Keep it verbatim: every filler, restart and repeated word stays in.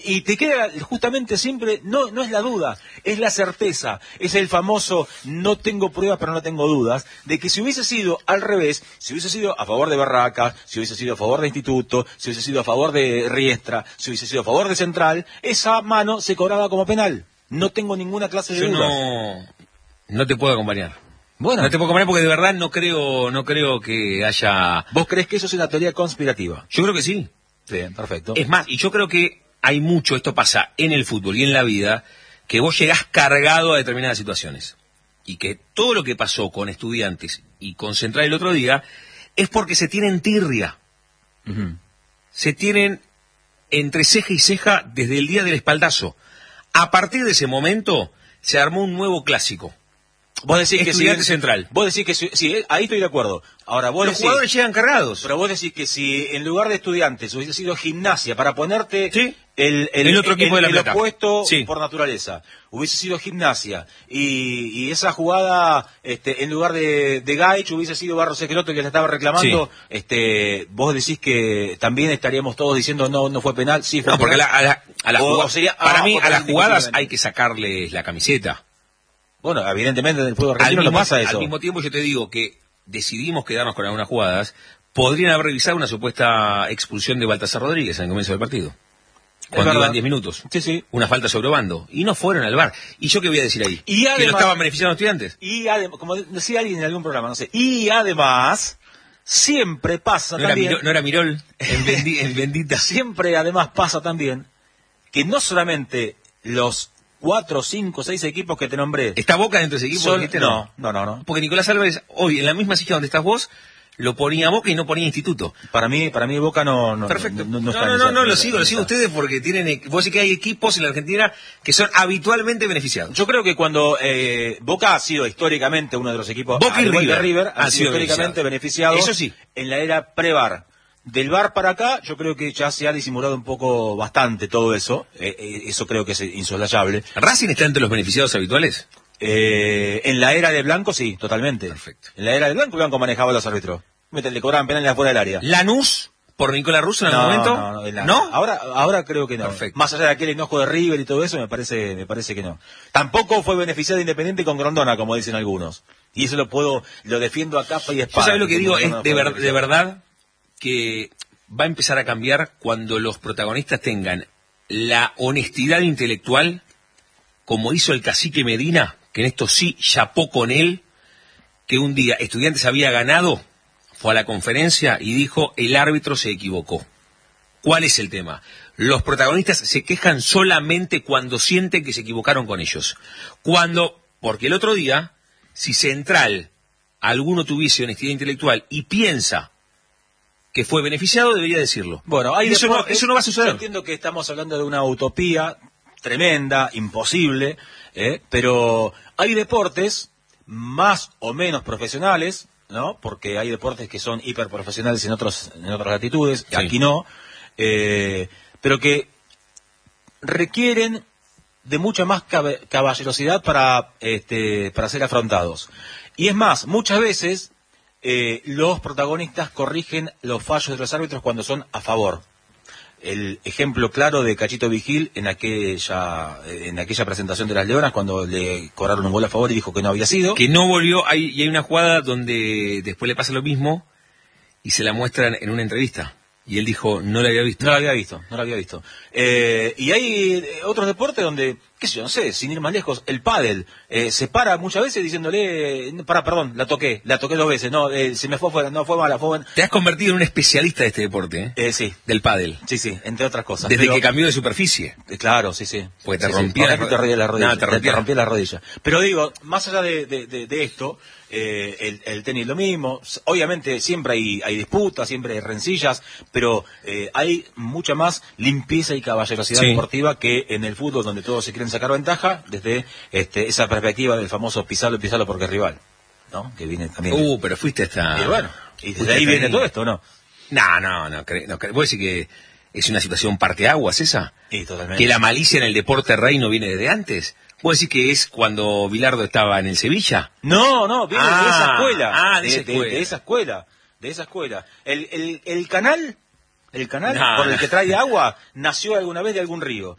Y te queda justamente siempre, no, no es la duda, es la certeza, es el famoso no tengo pruebas pero no tengo dudas, de que si hubiese sido al revés, si hubiese sido a favor de Barracas, si hubiese sido a favor de Instituto, si hubiese sido a favor de Riestra, si hubiese sido a favor de Central, esa mano se cobraba como penal. No tengo ninguna clase de Yo dudas. no, no te puedo acompañar. Bueno, No te puedo acompañar porque de verdad no creo, no creo que haya... ¿vos crees que eso es una teoría conspirativa? Yo creo que sí. Bien, perfecto. Es más, y yo creo que hay mucho, esto pasa en el fútbol y en la vida, que vos llegás cargado a determinadas situaciones. Y que todo lo que pasó con Estudiantes y con Central el otro día es porque se tienen tirria. Uh-huh. Se tienen entre ceja y ceja desde el día del espaldazo. A partir de ese momento se armó un nuevo clásico. Vos decís que si Estudiantes Central. Vos decís que si, sí, ahí estoy de acuerdo. Ahora vos Los decís, jugadores llegan cargados. pero vos decís que si en lugar de Estudiantes hubiese sido Gimnasia para ponerte Sí. el, el, El otro equipo el, de La el Plata. opuesto Sí. por naturaleza, hubiese sido Gimnasia y, y esa jugada este, en lugar de, de Gaich hubiese sido Barros Esqueloto que la estaba reclamando, Sí. este, vos decís que también estaríamos todos diciendo no, no fue penal, sí fue No, porque a, penal. la, a, la, a las O- jugadas- o sería, para ah, mí porque a las jugadas indiscutiblemente. hay que sacarles la camiseta. Bueno, evidentemente en el fútbol Al argentino mismo, no pasa al eso. mismo tiempo yo te digo que decidimos quedarnos con algunas jugadas, podrían haber revisado una supuesta expulsión de Baltasar Rodríguez en el comienzo del partido. Cuando verdad. iban diez minutos. Sí, sí. Una falta sobre Obando. Y no fueron al V A R. ¿Y yo qué voy a decir ahí? Y ¿Que además- lo estaban beneficiando Estudiantes? Y además, como decía alguien en algún programa, no sé, y además, siempre pasa ¿No era, también, Miró- no era Mirol en, Bendi- en Bendita? siempre además pasa también, que no solamente los cuatro, cinco, seis equipos que te nombré, ¿Está Boca dentro de ese equipo? son- dijiste? no, no, no, no. Porque Nicolás Álvarez, hoy, en la misma silla donde estás vos, lo ponía Boca y no ponía Instituto. Para mí, para mí Boca no, no, Perfecto. no, No, está no, en no, esa- no, en lo esa- sigo, en lo sigo esa. ustedes porque tienen, vos sí que hay equipos en la Argentina que son habitualmente beneficiados. Yo creo que cuando eh, Boca ha sido históricamente uno de los equipos, Boca al y igual que River River, ha han sido sido históricamente beneficiado. Eso sí. En la era pre-V A R. Del V A R para acá, yo creo que ya se ha disimulado un poco bastante todo eso. Eh, eh, eso creo que es insoslayable. ¿Racing está entre los beneficiados habituales? Eh, en la era de Blanco, sí, totalmente. Perfecto. En la era de Blanco, Blanco manejaba a los árbitros. Mete- Le cobraban penales afuera del área. ¿Lanús por Nicolás Russo en algún momento? No, no, no, ¿No? Ahora, ahora creo que no. Perfecto. Más allá de aquel enojo de River y todo eso, me parece, me parece que no. Tampoco fue beneficiado Independiente con Grondona, como dicen algunos. Y eso lo puedo, lo defiendo a capa y Yo espada. sabes lo que digo, Grondona es de, fue ver- de beneficiado. verdad que va a empezar a cambiar cuando los protagonistas tengan la honestidad intelectual, como hizo el cacique Medina, que en esto sí chapó con él, que un día Estudiantes había ganado, fue a la conferencia y dijo, el árbitro se equivocó. ¿Cuál es el tema? Los protagonistas se quejan solamente cuando sienten que se equivocaron con ellos. Cuando, porque el otro día, si Central, alguno tuviese honestidad intelectual y piensa que fue beneficiado, debería decirlo. Bueno, hay Y eso, no, deportes- eso no va a Yo suceder. entiendo que estamos hablando de una utopía tremenda, imposible, ¿eh? Pero hay deportes más o menos profesionales, ¿no? Porque hay deportes que son hiperprofesionales en otros en otras latitudes, Sí. aquí no, eh, pero que requieren de mucha más cabe- caballerosidad para este para ser afrontados. Y es más, muchas veces eh, los protagonistas corrigen los fallos de los árbitros cuando son a favor. El ejemplo claro de Cachito Vigil en aquella en aquella presentación de las Leonas cuando le cobraron un gol a favor y dijo que no había sido. Que no volvió, hay, y hay una jugada donde después le pasa lo mismo y se la muestran en una entrevista. Y él dijo, no la había visto. No lo había visto, no lo había visto. Eh, y hay eh, otros deportes donde, qué sé yo, no sé, sin ir más lejos, el pádel eh, se para muchas veces diciéndole, para, perdón, la toqué, la toqué dos veces, no, eh, se me fue afuera, no fue mala, fue buena. Te has convertido en un especialista de este deporte, ¿eh? Eh, sí, Del pádel. sí, sí, entre otras cosas. Desde Pero- que cambió de superficie. Eh, Claro, sí, sí. Porque te Sí, sí. rompía Ahora las que te rompía la ro- rodilla. No, te te, rompía- te rompía la rodilla. Pero digo, más allá de, de, de, de esto, eh, el, el tenis lo mismo. S- Obviamente siempre hay, hay disputas, siempre hay rencillas, pero eh, hay mucha más limpieza y caballerosidad Sí. deportiva que en el fútbol, donde todos se quieren sacar ventaja desde este, esa perspectiva del famoso pisalo, pisalo porque es rival, ¿no? Que viene también. Uh, pero fuiste hasta... y bueno, y fuiste desde ahí hasta viene todo esto, ¿no? No, no, no, cre- no cre- ¿Vos decís que es una situación parteaguas esa? Y totalmente. ¿Que la malicia en el deporte rey no viene desde antes? ¿Vos decís que es cuando Bilardo estaba en el Sevilla? No, no, viene de Ah, esa escuela. ah, de esa escuela. de esa escuela. De esa escuela. El, el, el canal, el canal No, por el no. que trae agua, nació alguna vez de algún río.